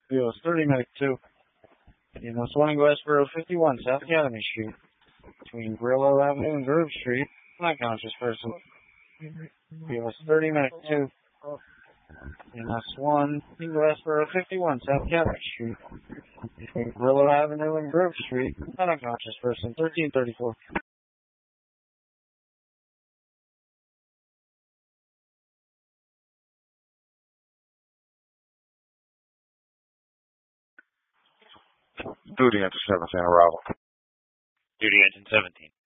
EOS 30 Medic 2. EMS 1 in Glassboro 51, South Academy Street. Between Grillo Avenue and Grove Street. Unconscious person. EOS 30 Medic 2. EMS 1 in Glassboro 51, South Academy Street. Between Grillo Avenue and Grove Street. Unconscious person. 1334. Duty Engine 17, arrival. Duty Engine 17.